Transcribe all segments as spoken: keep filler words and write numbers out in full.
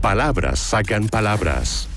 Palabras sacan palabras.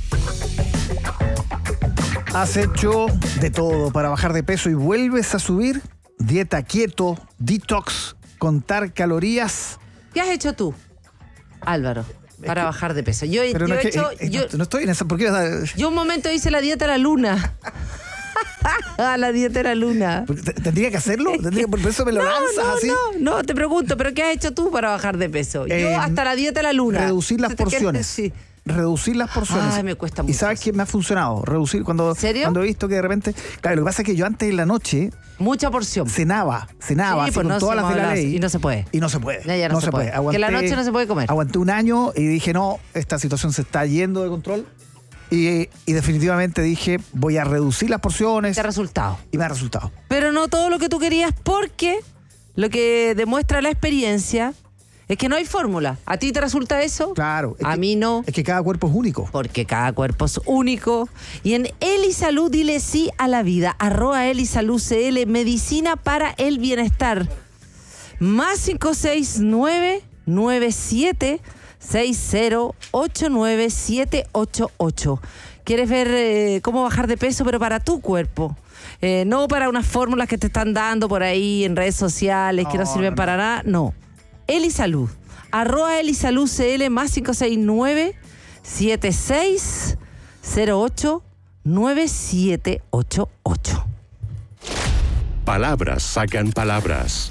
¿Has hecho de todo para bajar de peso y vuelves a subir? Dieta keto, detox, contar calorías. ¿Qué has hecho tú, Álvaro, para que, bajar de peso? Yo, yo no he que, hecho... eh, yo, no, no estoy en eso. ¿Por qué? Yo un momento hice la dieta a la luna. La dieta a la luna. ¿Tendría que hacerlo? ¿Tendría, por eso me lo no, lanzas no, así? No, no, te pregunto, ¿pero qué has hecho tú para bajar de peso? Yo Eh, hasta la dieta a la luna. Reducir las porciones. Sí. Reducir las porciones. Ay, me cuesta mucho. ¿Y sabes qué me ha funcionado? Reducir cuando, ¿En serio? cuando he visto que de repente... Claro, lo que pasa es que yo antes en la noche... Mucha porción. Cenaba, cenaba, Sí, así pues con no todas las de la ley. Y no se puede. Y no se puede. Ya, ya no, no se, se puede. puede. Aguanté, que la noche no se puede comer. Aguanté un año y dije, no, esta situación se está yendo de control. Y, y definitivamente dije, voy a reducir las porciones. ¿Te ha resultado? Y me ha resultado. Pero no todo lo que tú querías, porque lo que demuestra la experiencia es que no hay fórmula. ¿A ti te resulta eso? Claro. A que, mí no. Es que cada cuerpo es único. Porque cada cuerpo es único. Y en Elisalud dile sí a la vida. Arroba Elisalud C L, medicina para el bienestar. Más cinco seis nueve nueve siete seis cero ocho nueve siete ocho ocho. ¿Quieres ver eh, cómo bajar de peso, pero para tu cuerpo? Eh, no para unas fórmulas que te están dando por ahí en redes sociales no, que no sirven no, para no. nada. No. Elisalud. Arroba Elisalud C L, más cinco seis nueve siete seis cero ocho nueve siete ocho ocho. Palabras sacan palabras.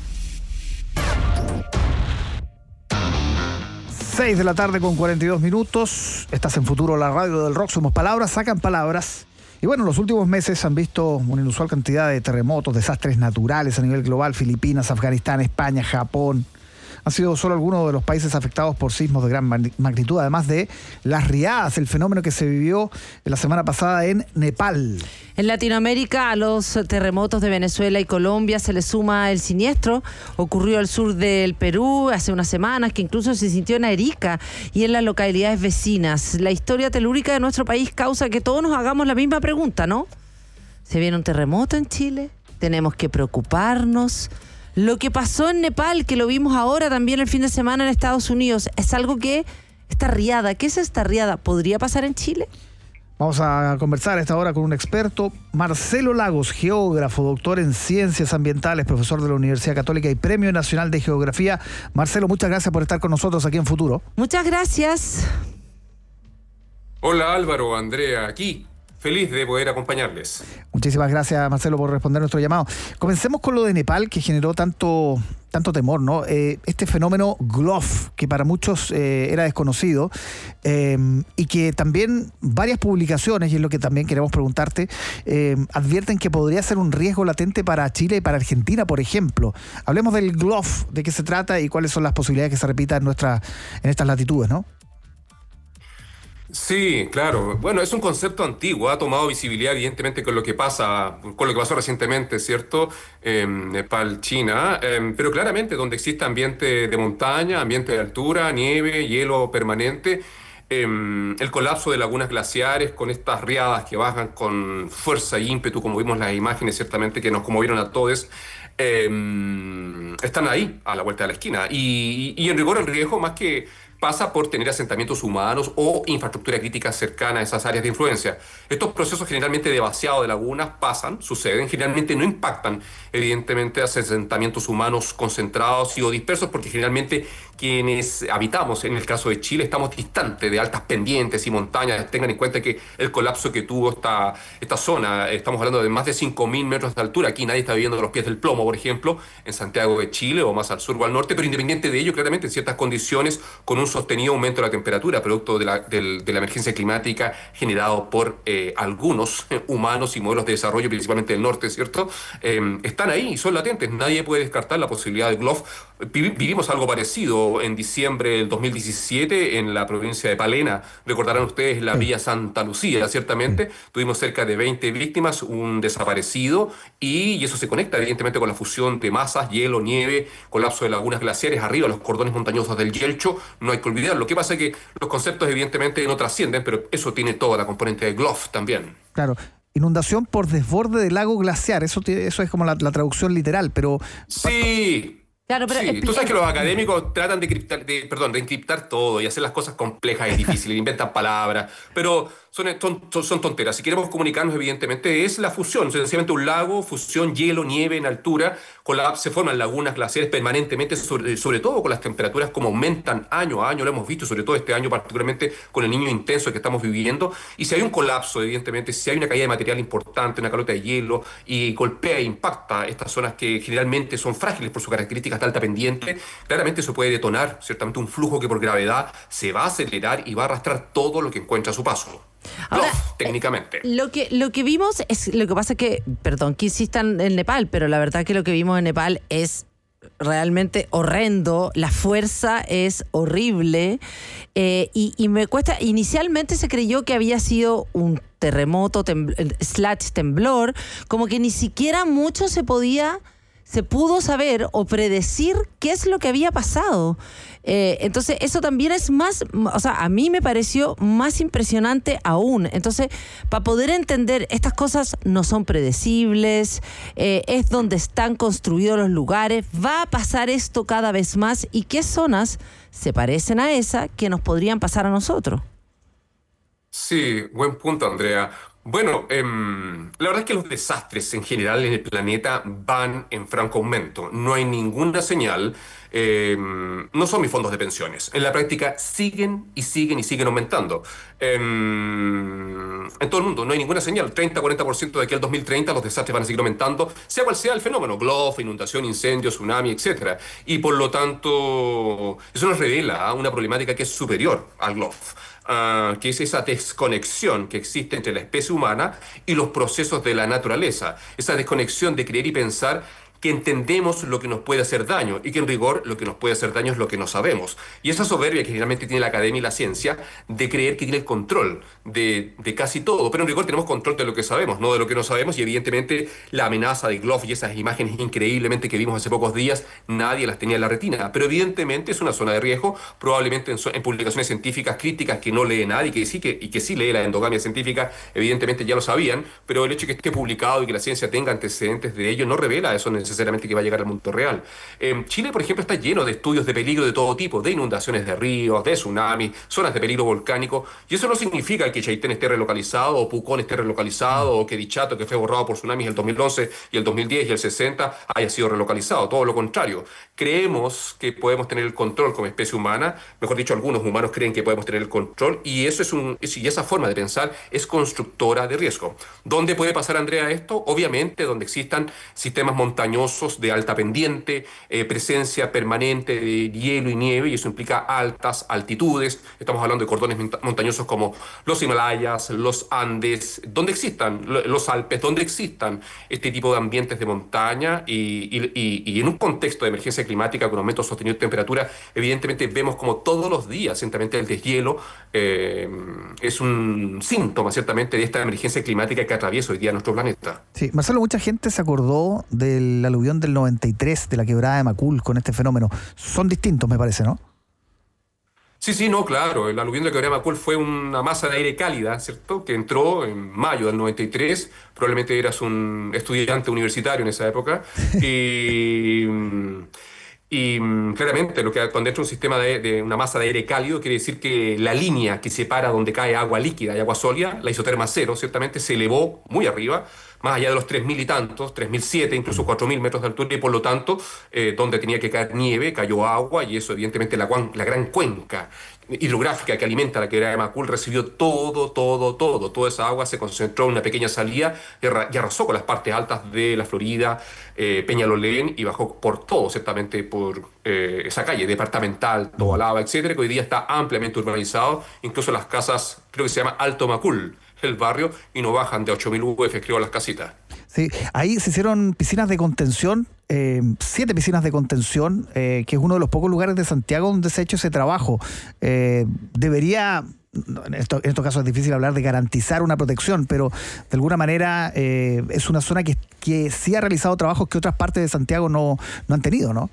seis de la tarde con cuarenta y dos minutos. Estás en Futuro, la radio del rock. Somos palabras, sacan palabras. Y bueno, los últimos meses han visto una inusual cantidad de terremotos, desastres naturales a nivel global. Filipinas, Afganistán, España, Japón. Han sido solo algunos de los países afectados por sismos de gran magnitud, además de las riadas, el fenómeno que se vivió la semana pasada en Nepal. En Latinoamérica, a los terremotos de Venezuela y Colombia se le suma el siniestro. Ocurrió al sur del Perú hace unas semanas, que incluso se sintió en Arica y en las localidades vecinas. La historia telúrica de nuestro país causa que todos nos hagamos la misma pregunta, ¿no? ¿Se viene un terremoto en Chile? ¿Tenemos que preocuparnos? Lo que pasó en Nepal, que lo vimos ahora también el fin de semana en Estados Unidos, es algo que, esta riada, ¿qué es esta riada? ¿Podría pasar en Chile? Vamos a conversar a esta hora con un experto, Marcelo Lagos, geógrafo, doctor en ciencias ambientales, profesor de la Universidad Católica y Premio Nacional de Geografía. Marcelo, muchas gracias por estar con nosotros aquí en Futuro. Muchas gracias. Hola Álvaro, Andrea, aquí. Feliz de poder acompañarles. Muchísimas gracias, Marcelo, por responder nuestro llamado. Comencemos con lo de Nepal, que generó tanto, tanto temor, ¿no? Eh, este fenómeno GLOF, que para muchos eh, era desconocido, eh, y que también varias publicaciones, y es lo que también queremos preguntarte, eh, advierten que podría ser un riesgo latente para Chile y para Argentina, por ejemplo. Hablemos del GLOF, de qué se trata y cuáles son las posibilidades que se repitan en, nuestra, en estas latitudes, ¿no? Sí, claro. Bueno, es un concepto antiguo, ha tomado visibilidad evidentemente con lo que pasa, con lo que pasó recientemente, ¿cierto? En Nepal, China, eh, pero claramente donde existe ambiente de montaña, ambiente de altura, nieve, hielo permanente, eh, el colapso de lagunas glaciares con estas riadas que bajan con fuerza e ímpetu, como vimos en las imágenes, ciertamente que nos conmovieron a todos. Eh, están ahí, a la vuelta de la esquina. Y, y, y en rigor el riesgo, más que pasa por tener asentamientos humanos o infraestructura crítica cercana a esas áreas de influencia. Estos procesos generalmente de vaciado de lagunas pasan, suceden, generalmente no impactan evidentemente asentamientos humanos concentrados y o dispersos, porque generalmente quienes habitamos, en el caso de Chile, estamos distantes de altas pendientes y montañas. Tengan en cuenta que el colapso que tuvo esta, esta zona, estamos hablando de más de cinco mil metros de altura. Aquí nadie está viviendo a los pies del plomo, por ejemplo, en Santiago de Chile o más al sur o al norte, pero independiente de ello, claramente en ciertas condiciones, con un sostenido aumento de la temperatura, producto de la, de, de la emergencia climática generado por eh, algunos eh, humanos y modelos de desarrollo, principalmente del norte, ¿cierto? Eh, están ahí y son latentes. Nadie puede descartar la posibilidad de GLOF. Vivimos algo parecido en diciembre del dos mil diecisiete en la provincia de Palena. Recordarán ustedes la Villa Santa Lucía, ciertamente. Tuvimos cerca de veinte víctimas, un desaparecido, y, y eso se conecta evidentemente con la fusión de masas, hielo, nieve, colapso de lagunas glaciares, arriba los cordones montañosos del Yelcho. No hay que olvidar. Lo que pasa es que los conceptos evidentemente no trascienden, pero eso tiene toda la componente de GLOF también. Claro. Inundación por desborde del lago glaciar, eso, eso es como la, la traducción literal, pero... Sí, Claro, pero Sí, expli- tú sabes que los académicos tratan de, criptar, de, perdón, de encriptar todo y hacer las cosas complejas y difíciles, inventan palabras, pero son, son, son tonteras. Si queremos comunicarnos, evidentemente, es la fusión, sencillamente un lago, fusión, hielo, nieve en altura, colap- se forman lagunas glaciares permanentemente, sobre, sobre todo con las temperaturas como aumentan año a año, lo hemos visto, sobre todo este año particularmente con el niño intenso que estamos viviendo, y si hay un colapso, evidentemente, si hay una caída de material importante, una calota de hielo, y golpea e impacta estas zonas que generalmente son frágiles por sus características de alta pendiente, claramente eso puede detonar ciertamente un flujo que por gravedad se va a acelerar y va a arrastrar todo lo que encuentra a su paso. Ahora, Bluff, técnicamente. Lo que, lo que vimos es, lo que pasa es que, perdón que insistan en Nepal, pero la verdad que lo que vimos en Nepal es realmente horrendo, la fuerza es horrible, eh, y, y me cuesta, inicialmente se creyó que había sido un terremoto tem, slash temblor, como que ni siquiera mucho se podía, se pudo saber o predecir qué es lo que había pasado. Eh, entonces eso también es más, o sea, a mí me pareció más impresionante aún. Entonces, para poder entender, estas cosas no son predecibles, eh, es donde están construidos los lugares, va a pasar esto cada vez más, y qué zonas se parecen a esa que nos podrían pasar a nosotros. Sí, buen punto, Andrea. Bueno, eh, la verdad es que los desastres en general en el planeta van en franco aumento. No hay ninguna señal, eh, no son mis fondos de pensiones. En la práctica siguen y siguen y siguen aumentando. Eh, en todo el mundo no hay ninguna señal. treinta a cuarenta por ciento de aquí al dos mil treinta los desastres van a seguir aumentando, sea cual sea el fenómeno, Glof, inundación, incendio, tsunami, etcétera. Y por lo tanto, eso nos revela una problemática que es superior al Glof. Uh, que es esa desconexión que existe entre la especie humana y los procesos de la naturaleza. Esa desconexión de creer y pensar que entendemos lo que nos puede hacer daño y que en rigor lo que nos puede hacer daño es lo que no sabemos. Y esa soberbia que generalmente tiene la academia y la ciencia de creer que tiene el control de, de casi todo, pero en rigor tenemos control de lo que sabemos, no de lo que no sabemos, y evidentemente la amenaza de Glof y esas imágenes increíblemente que vimos hace pocos días, nadie las tenía en la retina, pero evidentemente es una zona de riesgo, probablemente en, en publicaciones científicas críticas que no lee nadie, que sí, que, y que sí lee la endogamia científica, evidentemente ya lo sabían, pero el hecho de que esté publicado y que la ciencia tenga antecedentes de ello no revela eso necesariamente que va a llegar al mundo real. Eh, Chile, por ejemplo, está lleno de estudios de peligro de todo tipo, de inundaciones de ríos, de tsunamis, zonas de peligro volcánico, y eso no significa que Chaitén esté relocalizado, o Pucón esté relocalizado, o que Dichato, que fue borrado por tsunamis el dos mil once y el dos mil diez y el sesenta, haya sido relocalizado, todo lo contrario. Creemos que podemos tener el control como especie humana, mejor dicho, algunos humanos creen que podemos tener el control, y eso es un, y esa forma de pensar es constructora de riesgo. ¿Dónde puede pasar, Andrea, esto? Obviamente, donde existan sistemas montañosos de alta pendiente, eh, presencia permanente de hielo y nieve, y eso implica altas altitudes. Estamos hablando de cordones montañosos como los Himalayas, los Andes, donde existan los Alpes, donde existan este tipo de ambientes de montaña, y, y, y, y en un contexto de emergencia climática con aumento sostenido de temperatura, evidentemente vemos como todos los días, ciertamente el deshielo eh, es un síntoma, ciertamente, de esta emergencia climática que atraviesa hoy día nuestro planeta. Sí, Marcelo, mucha gente se acordó del aluvión del noventa y tres, de la quebrada de Macul, con este fenómeno. Son distintos, me parece, ¿no? Sí, sí, no, claro. El aluvión de la quebrada de Macul fue una masa de aire cálida, ¿cierto?, que entró en mayo del noventa y tres. Probablemente eras un estudiante universitario en esa época. y... Y claramente, lo que cuando entra un sistema de, de una masa de aire cálido, quiere decir que la línea que separa donde cae agua líquida y agua sólida, la isoterma cero, ciertamente se elevó muy arriba, más allá de los tres mil y tantos, tres mil siete, incluso cuatro mil metros de altura, y por lo tanto, eh, donde tenía que caer nieve, cayó agua, y eso evidentemente la, la gran cuenca hidrográfica que alimenta la quebrada de Macul recibió todo, todo, todo. Toda esa agua se concentró en una pequeña salida y, y arrasó con las partes altas de la Florida, eh, Peñalolén, y bajó por todo, ciertamente por eh, esa calle departamental, Tobalaba, etcétera, que hoy día está ampliamente urbanizado. Incluso las casas, creo que se llama Alto Macul, el barrio, y no bajan de ocho mil U F, creo, las casitas. Sí, ahí se hicieron piscinas de contención, eh, siete piscinas de contención, eh, que es uno de los pocos lugares de Santiago donde se ha hecho ese trabajo. Eh, debería, en, esto, en estos casos es difícil hablar de garantizar una protección, pero de alguna manera eh, es una zona que, que sí ha realizado trabajos que otras partes de Santiago no, no han tenido, ¿no?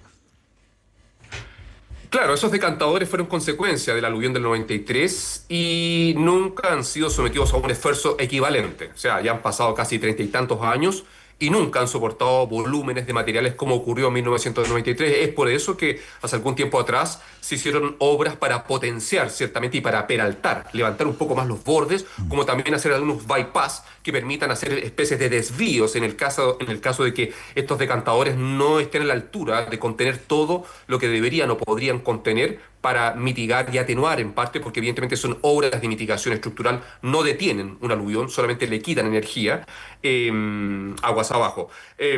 Claro, esos decantadores fueron consecuencia del aluvión del noventa y tres y nunca han sido sometidos a un esfuerzo equivalente. O sea, ya han pasado casi treinta y tantos años y nunca han soportado volúmenes de materiales como ocurrió en mil novecientos noventa y tres. Es por eso que hace algún tiempo atrás se hicieron obras para potenciar ciertamente y para peraltar, levantar un poco más los bordes, como también hacer algunos bypass que permitan hacer especies de desvíos en el caso, en el caso de que estos decantadores no estén a la altura de contener todo lo que deberían o podrían contener, para mitigar y atenuar en parte, porque evidentemente son obras de mitigación estructural, no detienen un aluvión, solamente le quitan energía, eh, aguas abajo. Eh,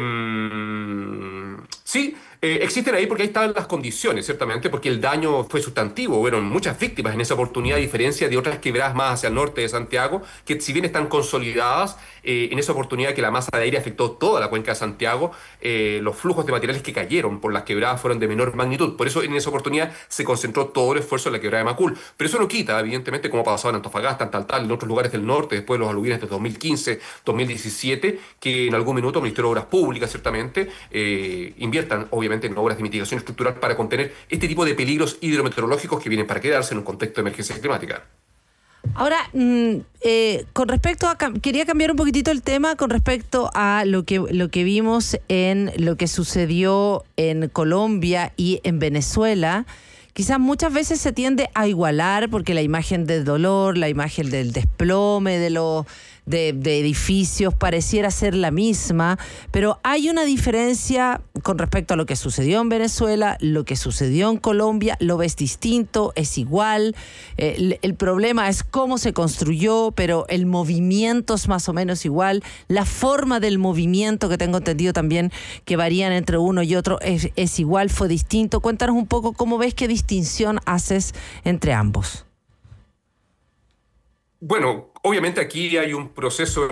sí, eh, existen ahí porque ahí están las condiciones, ciertamente, porque el daño fue sustantivo, hubieron muchas víctimas en esa oportunidad, a diferencia de otras quebradas más hacia el norte de Santiago, que si bien están consolidadas, eh, en esa oportunidad que la masa de aire afectó toda la cuenca de Santiago, eh, los flujos de materiales que cayeron por las quebradas fueron de menor magnitud, por eso en esa oportunidad se concentró todo el esfuerzo en la quebrada de Macul. Pero eso no quita, evidentemente, como ha pasado en Antofagasta, en tal, tal, en otros lugares del norte, después de los aluviones de dos mil quince, dos mil diecisiete, que en algún minuto el Ministerio de Obras Públicas, ciertamente, eh, inviertan, obviamente, en obras de mitigación estructural para contener este tipo de peligros hidrometeorológicos que vienen para quedarse en un contexto de emergencia climática. Ahora, mm, eh, con respecto a... Quería cambiar un poquitito el tema con respecto a lo que, lo que vimos en lo que sucedió en Colombia y en Venezuela. Quizás muchas veces se tiende a igualar porque la imagen del dolor, la imagen del desplome de los de, de edificios pareciera ser la misma, pero hay una diferencia con respecto a lo que sucedió en Venezuela, lo que sucedió en Colombia. ¿Lo ves distinto? ¿Es igual? Eh, el, el problema es cómo se construyó, pero el movimiento es más o menos igual. La forma del movimiento, que tengo entendido también que varían entre uno y otro, es, es igual, fue distinto. Cuéntanos un poco cómo ves, qué distinción haces entre ambos. Bueno, obviamente aquí hay un proceso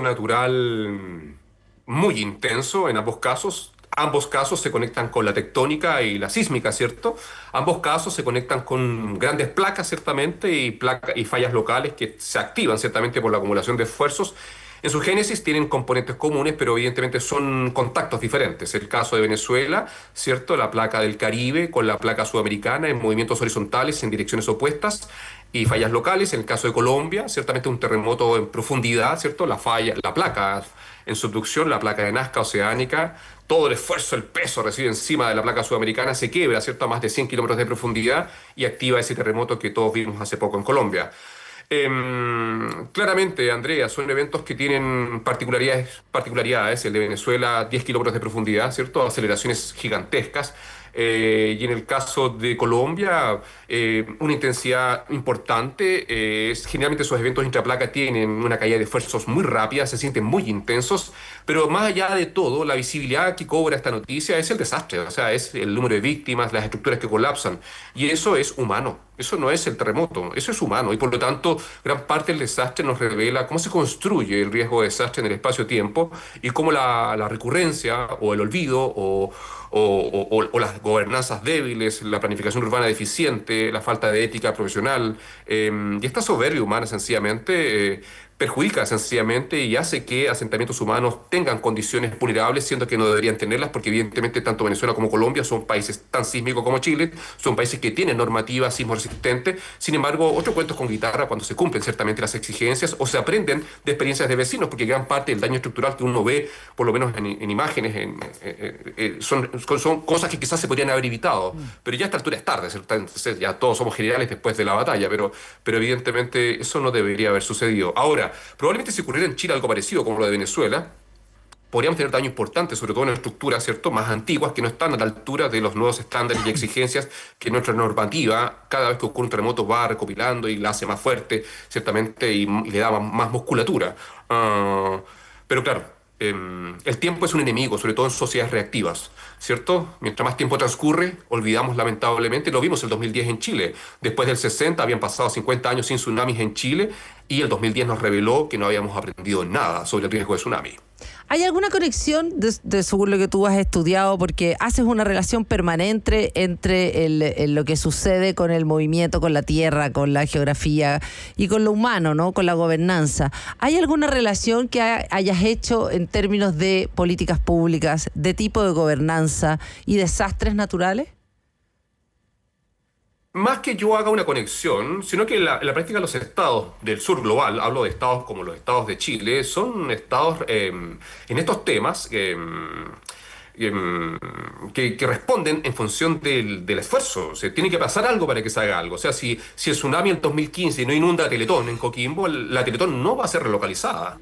natural muy intenso en ambos casos. Ambos casos se conectan con la tectónica y la sísmica, ¿cierto? Ambos casos se conectan con grandes placas, ciertamente, y, placa, y fallas locales que se activan, ciertamente, por la acumulación de esfuerzos. En su génesis tienen componentes comunes, pero evidentemente son contactos diferentes. El caso de Venezuela, ¿cierto? La placa del Caribe con la placa sudamericana en movimientos horizontales en direcciones opuestas y fallas locales. En el caso de Colombia, ciertamente un terremoto en profundidad, ¿cierto? La falla, la placa en subducción, la placa de Nazca oceánica, todo el esfuerzo, el peso recibe encima de la placa sudamericana, se quiebra, ¿cierto? A más de cien kilómetros de profundidad y activa ese terremoto que todos vimos hace poco en Colombia. Eh, claramente, Andrea, son eventos que tienen particularidades, particularidades. El de Venezuela, diez kilómetros de profundidad, ¿cierto? Aceleraciones gigantescas. Eh, y en el caso de Colombia, eh, una intensidad importante. Eh, generalmente esos eventos intraplaca tienen una caída de esfuerzos muy rápida, se sienten muy intensos, pero más allá de todo, la visibilidad que cobra esta noticia es el desastre, o sea, es el número de víctimas, las estructuras que colapsan, y eso es humano, eso no es el terremoto, eso es humano, y por lo tanto, gran parte del desastre nos revela cómo se construye el riesgo de desastre en el espacio-tiempo, y cómo la, la recurrencia, o el olvido, o O, o, o las gobernanzas débiles, la planificación urbana deficiente, la falta de ética profesional eh, y esta soberbia humana sencillamente eh, perjudica sencillamente y hace que asentamientos humanos tengan condiciones vulnerables, siendo que no deberían tenerlas, porque evidentemente tanto Venezuela como Colombia son países tan sísmicos como Chile, son países que tienen normativa sismo resistente. Sin embargo, otro cuento es con guitarra cuando se cumplen ciertamente las exigencias o se aprenden de experiencias de vecinos, porque gran parte del daño estructural que uno ve, por lo menos en, en imágenes, en, eh, eh, son, son cosas que quizás se podrían haber evitado, pero ya a esta altura es tarde, ¿cierto? Entonces, ya todos somos generales después de la batalla, pero, pero evidentemente eso no debería haber sucedido. Ahora, probablemente si ocurriera en Chile algo parecido como lo de Venezuela, podríamos tener daño importante, sobre todo en estructuras, ¿cierto?, más antiguas que no están a la altura de los nuevos estándares y exigencias que nuestra normativa, cada vez que ocurre un terremoto, va recopilando y la hace más fuerte, ciertamente, y, y le da más musculatura. Uh, pero claro, eh, el tiempo es un enemigo, sobre todo en sociedades reactivas, ¿cierto? Mientras más tiempo transcurre, olvidamos lamentablemente, lo vimos el dos mil diez en Chile. Después del sesenta habían pasado cincuenta años sin tsunamis en Chile y el dos mil diez nos reveló que no habíamos aprendido nada sobre el riesgo de tsunami. ¿Hay alguna conexión, de, de según lo que tú has estudiado, porque haces una relación permanente entre el, el, lo que sucede con el movimiento, con la tierra, con la geografía y con lo humano, ¿no?, con la gobernanza? ¿Hay alguna relación que hayas hecho en términos de políticas públicas, de tipo de gobernanza y desastres naturales? más que yo haga una conexión, sino que en la, en la práctica los estados del sur global, hablo de estados como los estados de Chile, son estados eh, en estos temas eh, eh, que, que responden en función del, del esfuerzo. O sea, tiene que pasar algo para que se haga algo. O sea, si, si el tsunami en dos mil quince no inunda Teletón en Coquimbo, la Teletón no va a ser relocalizada.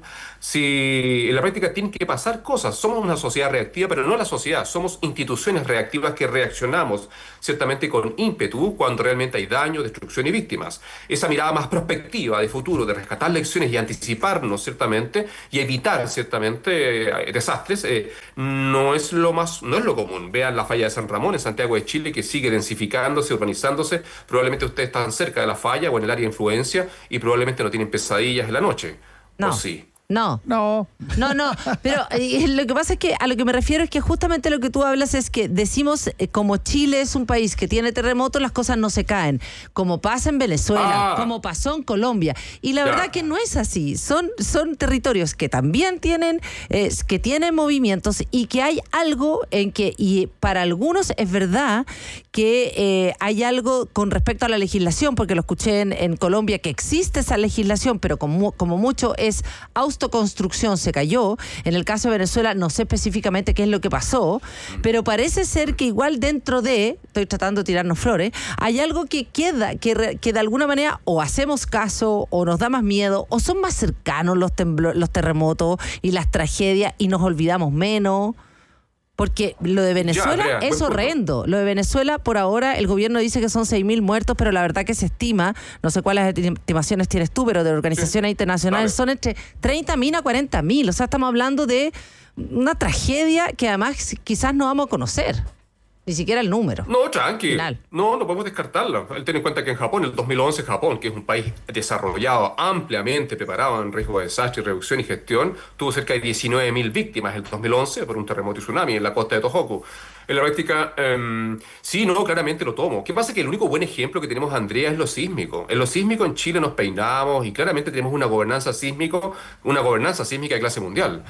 Si en la práctica tienen que pasar cosas, somos una sociedad reactiva, pero no la sociedad, somos instituciones reactivas que reaccionamos ciertamente con ímpetu cuando realmente hay daño, destrucción y víctimas. Esa mirada más prospectiva de futuro, de rescatar lecciones y anticiparnos ciertamente y evitar ciertamente eh, desastres, eh, no es lo más, no es lo común. Vean la falla de San Ramón en Santiago de Chile, que sigue densificándose, urbanizándose. Probablemente ustedes están cerca de la falla o en el área de influencia y probablemente no tienen pesadillas en la noche. No. ¿O sí? No. No. No, no, pero eh, lo que pasa es que a lo que me refiero es que justamente lo que tú hablas es que decimos, eh, como Chile es un país que tiene terremotos, las cosas no se caen, como pasa en Venezuela, Ah. como pasó en Colombia. Y la Ya. verdad que no es así, son, son territorios que también tienen, eh, que tienen movimientos y que hay algo en que, y para algunos es verdad que eh, hay algo con respecto a la legislación, porque lo escuché en, en Colombia, que existe esa legislación, pero como, como mucho es autoconstrucción, se cayó. En el caso de Venezuela no sé específicamente qué es lo que pasó, pero parece ser que igual dentro de, estoy tratando de tirarnos flores, hay algo que queda, que, re- que de alguna manera o hacemos caso, o nos da más miedo, o son más cercanos los, temblo- los terremotos y las tragedias y nos olvidamos menos. Porque lo de Venezuela Andrea, buen es punto. horrendo. Lo de Venezuela, por ahora, el gobierno dice que son seis mil muertos, pero la verdad que se estima, no sé cuáles estimaciones tienes tú, pero de organizaciones Sí, internacionales dale. son entre treinta mil a cuarenta mil. O sea, estamos hablando de una tragedia que además quizás no vamos a conocer. Ni siquiera el número. No, tranqui. Final. No, no podemos descartarla. Ten en cuenta que en Japón, en el dos mil once, Japón, que es un país desarrollado, ampliamente preparado en riesgo de desastre, reducción y gestión, tuvo cerca de diecinueve mil víctimas en el dos mil once por un terremoto y tsunami en la costa de Tohoku. En la práctica, eh, sí, no, claramente lo tomo. ¿Qué pasa? Que el único buen ejemplo que tenemos, Andrea, es lo sísmico. En lo sísmico en Chile nos peinamos y claramente tenemos una gobernanza sísmico, una gobernanza sísmica de clase mundial.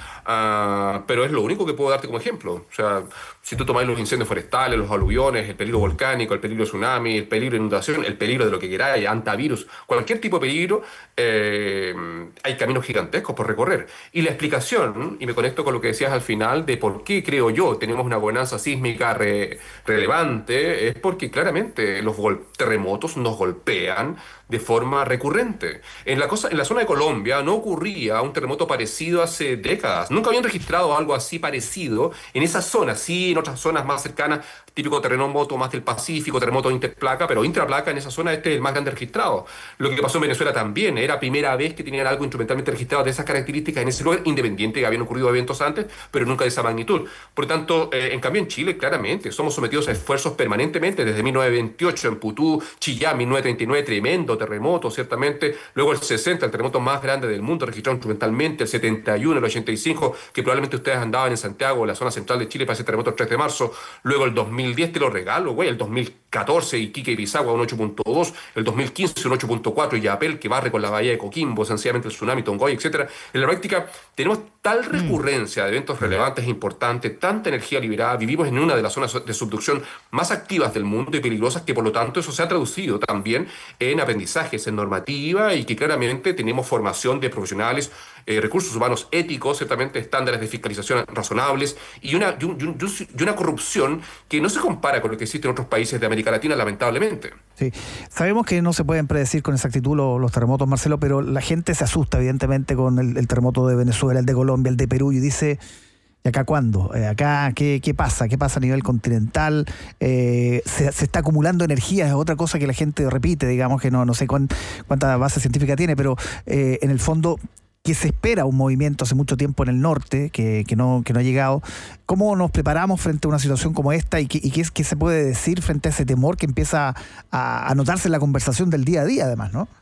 Ah, pero es lo único que puedo darte como ejemplo. O sea, si tú tomáis los incendios forestales, los aluviones, el peligro volcánico, el peligro de tsunami, el peligro de inundación, el peligro de lo que queráis, antivirus, cualquier tipo de peligro, eh, hay caminos gigantescos por recorrer. Y la explicación, y me conecto con lo que decías al final, de por qué creo yo tenemos una gobernanza sísmica re- relevante, es porque claramente los gol- terremotos nos golpean de forma recurrente. En la, cosa, en la zona de Colombia no ocurría un terremoto parecido hace décadas. Nunca habían registrado algo así parecido en esa zona. Sí, en otras zonas más cercanas, típico terremoto más del Pacífico, terremoto interplaca, pero intraplaca en esa zona este es el más grande registrado. Lo que pasó en Venezuela también, era primera vez que tenían algo instrumentalmente registrado de esas características en ese lugar, independiente que habían ocurrido eventos antes, pero nunca de esa magnitud. Por lo tanto, eh, en cambio en Chile, claramente, somos sometidos a esfuerzos permanentemente desde mil novecientos veintiocho en Putú, Chillán, mil novecientos treinta y nueve, tremendo terremoto, ciertamente. Luego el sesenta, el terremoto más grande del mundo registrado instrumentalmente, el setenta y uno, el ochenta y cinco, que probablemente ustedes andaban en Santiago, en la zona central de Chile, para ese terremoto el tres de marzo. Luego el dos mil diez, te lo regalo, güey, el dos mil catorce, Iquique y Pisagua, un ocho punto dos, el dos mil quince, un ocho punto cuatro, y Yapel, que barre con la bahía de Coquimbo, sencillamente el tsunami, Tongoy, etcétera. En la práctica, tenemos tal recurrencia de eventos relevantes e importantes, tanta energía liberada, vivimos en una de las zonas de subducción más activas del mundo y peligrosas, que por lo tanto eso se ha traducido también en aprendizajes, en normativa, y que claramente tenemos formación de profesionales, eh, recursos humanos éticos, ciertamente estándares de fiscalización razonables, y una, y, un- y un- y una corrupción que no se compara con lo que existe en otros países de América Latina, lamentablemente. Sí. Sabemos que no se pueden predecir con exactitud los, los terremotos, Marcelo, pero la gente se asusta evidentemente con el, el terremoto de Venezuela, el de Colombia, el de Perú, y dice, ¿y acá cuándo? Eh, ¿Acá qué, qué pasa? ¿Qué pasa a nivel continental? Eh, se, se está acumulando energía, es otra cosa que la gente repite, digamos que no, no sé cuán, cuánta base científica tiene, pero eh, en el fondo, que se espera un movimiento hace mucho tiempo en el norte, que, que, no, que no ha llegado. ¿Cómo nos preparamos frente a una situación como esta y qué, y qué, es, qué se puede decir frente a ese temor que empieza a, a notarse en la conversación del día a día, además, ¿no?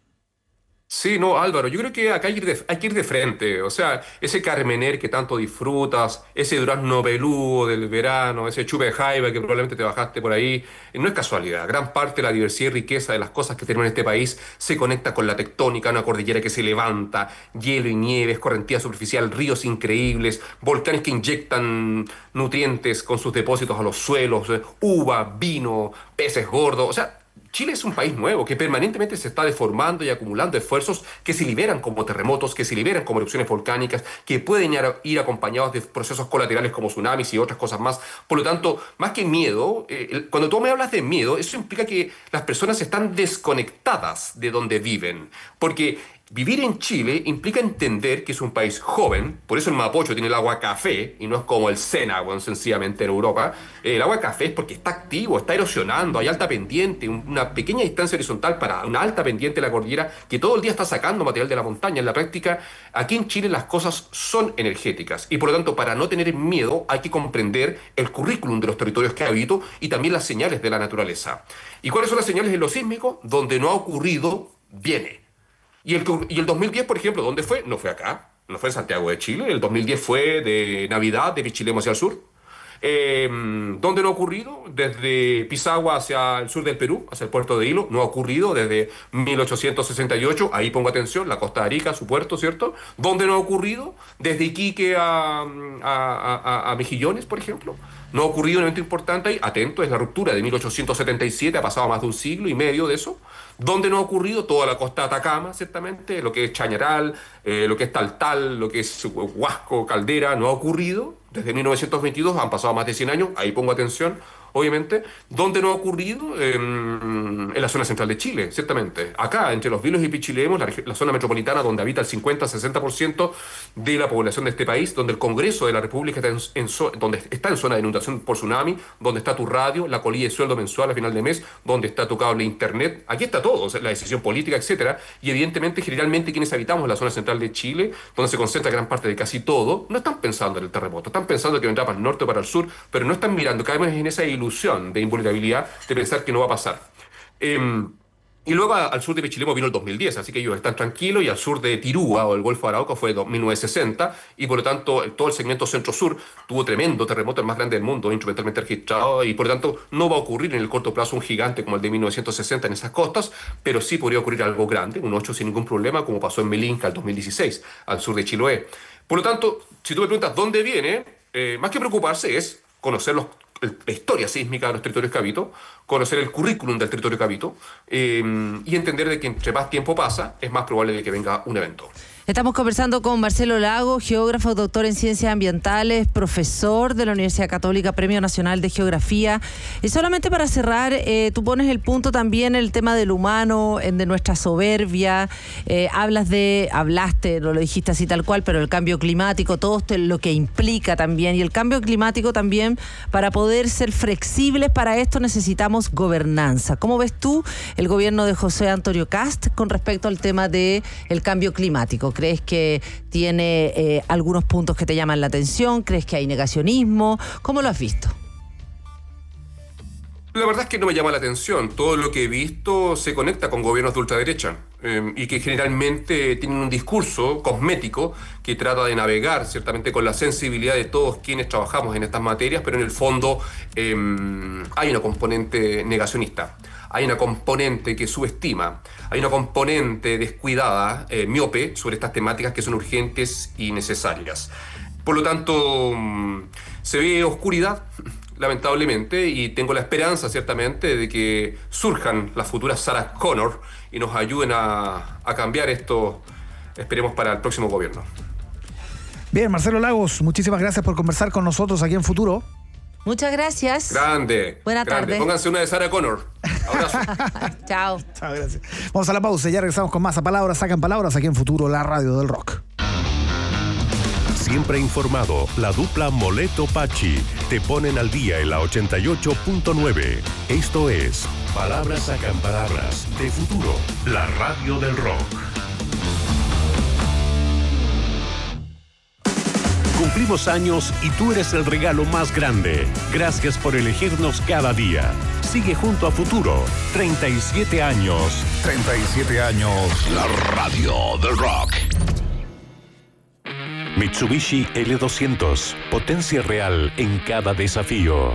Sí, no, Álvaro, yo creo que acá hay que ir de, hay que ir de frente. O sea, ese carmener que tanto disfrutas, ese durazno peludo del verano, ese chupe de jaiba que probablemente te bajaste por ahí, eh, no es casualidad. Gran parte de la diversidad y riqueza de las cosas que tenemos en este país se conecta con la tectónica, una cordillera que se levanta, hielo y nieve, escorrentía superficial, ríos increíbles, volcanes que inyectan nutrientes con sus depósitos a los suelos, eh, uva, vino, peces gordos, o sea, Chile es un país nuevo que permanentemente se está deformando y acumulando esfuerzos que se liberan como terremotos, que se liberan como erupciones volcánicas, que pueden ir, ir acompañados de procesos colaterales como tsunamis y otras cosas más. Por lo tanto, más que miedo, eh, cuando tú me hablas de miedo, eso implica que las personas están desconectadas de donde viven. Porque vivir en Chile implica entender que es un país joven, por eso el Mapocho tiene el agua café, y no es como el Sena, bueno, sencillamente en Europa. El agua café es porque está activo, está erosionando, hay alta pendiente, una pequeña distancia horizontal para una alta pendiente de la cordillera que todo el día está sacando material de la montaña. En la práctica, aquí en Chile las cosas son energéticas, y por lo tanto, para no tener miedo, hay que comprender el currículum de los territorios que habito y también las señales de la naturaleza. ¿Y cuáles son las señales en lo sísmico? Donde no ha ocurrido, viene. Y el, y el dos mil diez, por ejemplo, ¿dónde fue? No fue acá, no fue en Santiago de Chile. El dos mil diez fue de Navidad, de Pichilemu hacia el sur. Eh, ¿Dónde no ha ocurrido? Desde Pisagua hacia el sur del Perú, hacia el puerto de Hilo. No ha ocurrido desde mil ochocientos sesenta y ocho. Ahí pongo atención, la costa de Arica, su puerto, ¿cierto? ¿Dónde no ha ocurrido? Desde Iquique a, a, a, a Mejillones, por ejemplo. No ha ocurrido un evento importante ahí. Atento, es la ruptura de mil ochocientos setenta y siete. Ha pasado más de un siglo y medio de eso. ¿Dónde no ha ocurrido? Toda la costa de Atacama, ciertamente, lo que es Chañaral, eh, lo que es Taltal, lo que es Huasco, Caldera, no ha ocurrido. Desde mil novecientos veintidós han pasado más de cien años, ahí pongo atención, obviamente. ¿Dónde no ha ocurrido? Eh, en la zona central de Chile, ciertamente. Acá, entre Los Vilos y Pichilemu, la, la zona metropolitana donde habita el cincuenta a sesenta por ciento de la población de este país, donde el Congreso de la República está en, en, donde está en zona de inundación por tsunami, donde está tu radio, la colilla de sueldo mensual a final de mes, donde está tu cable internet. Aquí está todo, o sea, la decisión política, etcétera. Y evidentemente, generalmente, quienes habitamos la zona central de Chile, donde se concentra gran parte de casi todo, no están pensando en el terremoto, están pensando que vendrá para el norte o para el sur, pero no están mirando, caemos en esa ilusión de invulnerabilidad de pensar que no va a pasar. Eh, y luego a, al sur de Pichilemu vino el dos mil diez, así que ellos están tranquilos, y al sur de Tirúa o el Golfo de Arauco fue mil novecientos sesenta, y por lo tanto todo el segmento centro-sur tuvo tremendo terremoto, el más grande del mundo, instrumentalmente registrado, y por lo tanto no va a ocurrir en el corto plazo un gigante como el de mil novecientos sesenta en esas costas, pero sí podría ocurrir algo grande, un ocho sin ningún problema, como pasó en Melinca el dos mil dieciséis, al sur de Chiloé. Por lo tanto, si tú me preguntas dónde viene, eh, más que preocuparse es conocer los, el, la historia sísmica de los territorios que habito, conocer el currículum del territorio que habito, eh, y entender de que entre más tiempo pasa, es más probable de que venga un evento. Estamos conversando con Marcelo Lago, geógrafo, doctor en ciencias ambientales, profesor de la Universidad Católica, Premio Nacional de Geografía. Y solamente para cerrar, eh, tú pones el punto también el tema del humano, en de nuestra soberbia. Eh, hablas de, hablaste, no lo dijiste así tal cual, pero el cambio climático, todo esto, lo que implica también. Y el cambio climático también, para poder ser flexibles para esto necesitamos gobernanza. ¿Cómo ves tú el gobierno de José Antonio Kast con respecto al tema del cambio climático? ¿Crees que tiene eh, algunos puntos que te llaman la atención? ¿Crees que hay negacionismo? ¿Cómo lo has visto? La verdad es que no me llama la atención. Todo lo que he visto se conecta con gobiernos de ultraderecha eh, y que generalmente tienen un discurso cosmético que trata de navegar ciertamente con la sensibilidad de todos quienes trabajamos en estas materias, pero en el fondo eh, hay una componente negacionista. Hay una componente que subestima, hay una componente descuidada, eh, miope, sobre estas temáticas que son urgentes y necesarias. Por lo tanto, se ve oscuridad, lamentablemente, y tengo la esperanza, ciertamente, de que surjan las futuras Sarah Connor y nos ayuden a, a cambiar esto, esperemos, para el próximo gobierno. Bien, Marcelo Lagos, muchísimas gracias por conversar con nosotros aquí en Futuro. Muchas gracias. Grande. Buena grande. tarde. Pónganse una de Sarah Connor. Abrazo. Chao. Chao, gracias. Vamos a la pausa, ya regresamos con más a Palabras Sacan Palabras aquí en Futuro, la radio del rock. Siempre informado, la dupla Moleto-Pachi te ponen al día en la ochenta y ocho punto nueve. Esto es Palabras Sacan Palabras de Futuro, la radio del rock. Cumplimos años y tú eres el regalo más grande. Gracias por elegirnos cada día. Sigue junto a Futuro. treinta y siete años. treinta y siete años. La radio del rock. Mitsubishi L doscientos. Potencia real en cada desafío.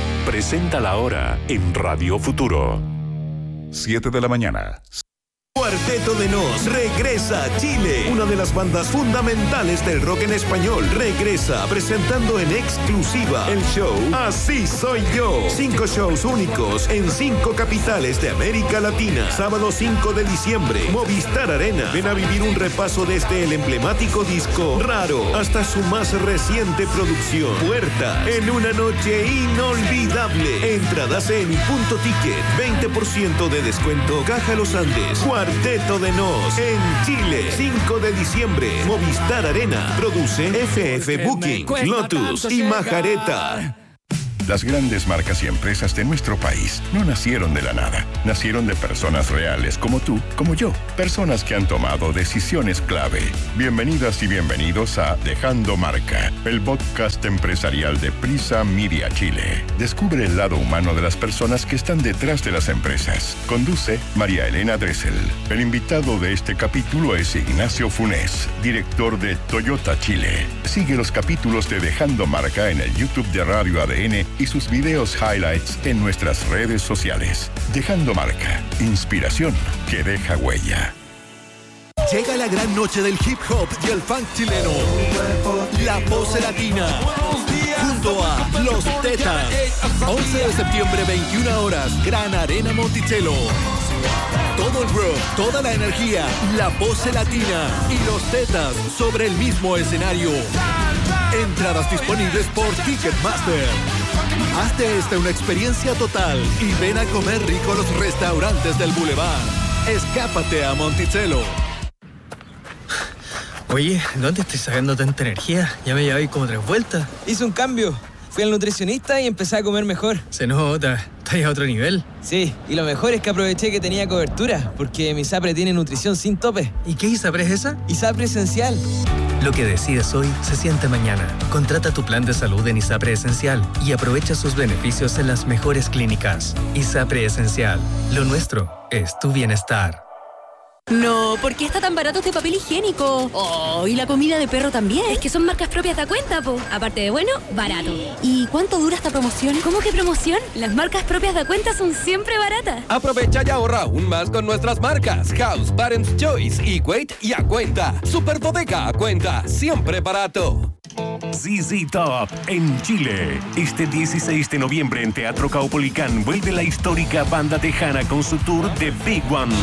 Presenta la hora en Radio Futuro. siete de la mañana. Cuarteto de Nos regresa a Chile. Una de las bandas fundamentales del rock en español regresa presentando en exclusiva el show Así Soy Yo. Cinco shows únicos en cinco capitales de América Latina. Sábado cinco de diciembre, Movistar Arena. Ven a vivir un repaso desde el emblemático disco Raro hasta su más reciente producción Puerta, en una noche inolvidable. Entradas en Punto Ticket, veinte por ciento de descuento. Caja Los Andes. Cuarteto de Nos en Chile, cinco de diciembre, Movistar Arena. Produce F F Booking, Lotus y Majareta. Las grandes marcas y empresas de nuestro país no nacieron de la nada. Nacieron de personas reales como tú, como yo. Personas que han tomado decisiones clave. Bienvenidas y bienvenidos a Dejando Marca, el podcast empresarial de Prisa Media Chile. Descubre el lado humano de las personas que están detrás de las empresas. Conduce María Elena Dressel. El invitado de este capítulo es Ignacio Funes, director de Toyota Chile. Sigue los capítulos de Dejando Marca en el YouTube de Radio A D N y sus videos highlights en nuestras redes sociales. Dejando Marca, inspiración que deja huella. Llega la gran noche del hip hop y el funk chileno. La Pose Latina. Junto a Los Tetas. once de septiembre, veintiuna horas, Gran Arena Monticello. Todo el rock, toda la energía, La Pose Latina y Los Tetas sobre el mismo escenario. Entradas disponibles por Ticketmaster. Hazte esta una experiencia total y ven a comer rico a los restaurantes del Boulevard. Escápate a Monticello. Oye, ¿dónde estoy sacando tanta energía? Ya me llevé como tres vueltas. Hice un cambio. Fui al nutricionista y empecé a comer mejor. Se nota. ¿Estás a otro nivel? Sí, y lo mejor es que aproveché que tenía cobertura, porque mi ISAPRE tiene nutrición sin tope. ¿Y qué ISAPRE es esa? ISAPRE Esencial. Lo que decides hoy se siente mañana. Contrata tu plan de salud en ISAPRE Esencial y aprovecha sus beneficios en las mejores clínicas. ISAPRE Esencial. Lo nuestro es tu bienestar. No, ¿por qué está tan barato este papel higiénico? Oh, y la comida de perro también. Es que son marcas propias de Acuenta, po. Aparte de bueno, barato. ¿Y cuánto dura esta promoción? ¿Cómo que promoción? Las marcas propias de Acuenta son siempre baratas. Aprovecha y ahorra aún más con nuestras marcas House, Parents Choice, Equate y Acuenta. Super Bodega Acuenta, siempre barato. Z Z Top en Chile. Este dieciséis de noviembre en Teatro Caupolicán vuelve la histórica banda tejana con su tour The Big One.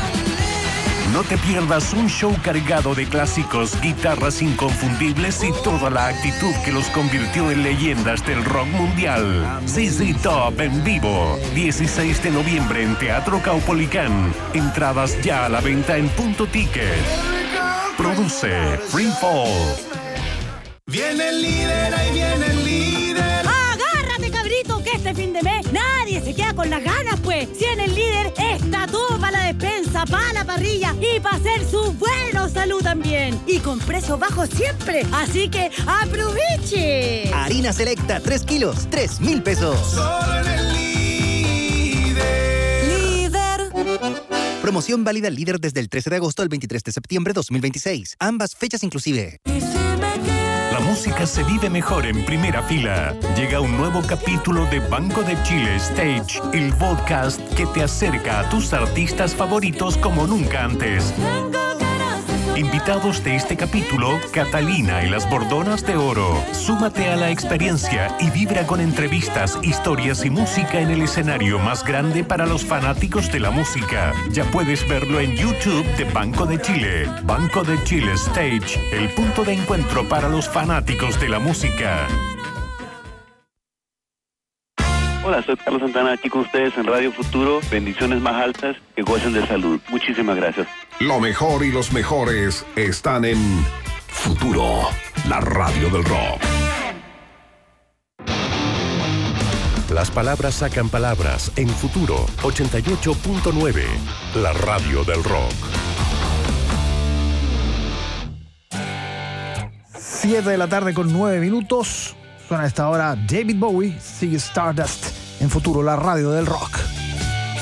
No te pierdas un show cargado de clásicos, guitarras inconfundibles y toda la actitud que los convirtió en leyendas del rock mundial. Z Z Top en vivo, dieciséis de noviembre en Teatro Caupolicán. Entradas ya a la venta en Punto Ticket. Produce Free Fall. Viene el líder, ahí viene el líder. Agárrate, cabrito, que este fin de mes nadie se queda con las ganas, pues. Si en el líder está todo para la despensa, para la parrilla y para hacer su buena salud también. Y con precios bajos siempre. Así que aproveche. Harina Selecta, tres kilos, tres mil pesos. Solo en el líder. Líder. Promoción válida al líder desde el trece de agosto al veintitrés de septiembre de dos mil veintiséis. Ambas fechas inclusive. La música se vive mejor en primera fila. Llega un nuevo capítulo de Banco de Chile Stage, el podcast que te acerca a tus artistas favoritos como nunca antes. Invitados de este capítulo, Catalina y las Bordonas de Oro. Súmate a la experiencia y vibra con entrevistas, historias y música en el escenario más grande para los fanáticos de la música. Ya puedes verlo en YouTube de Banco de Chile. Banco de Chile Stage, el punto de encuentro para los fanáticos de la música. Hola, soy Carlos Santana, aquí con ustedes en Radio Futuro. Bendiciones más altas, que gocen de salud. Muchísimas gracias. Lo mejor y los mejores están en Futuro, la radio del rock. Las palabras sacan palabras en Futuro ochenta y ocho punto nueve, la radio del rock. siete de la tarde con nueve minutos. Suena a esta hora David Bowie, Ziggy Stardust en Futuro, la radio del rock.